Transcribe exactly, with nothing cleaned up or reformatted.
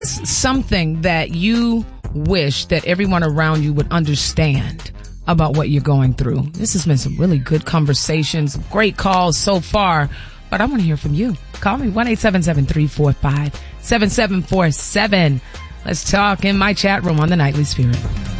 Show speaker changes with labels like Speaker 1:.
Speaker 1: something that you wish that everyone around you would understand about what you're going through. This has been some really good conversations, great calls so far, but I want to hear from you. Call me one eight seven seven, three four five, seven seven four seven. Let's talk in my chat room on the Nightly Spirit.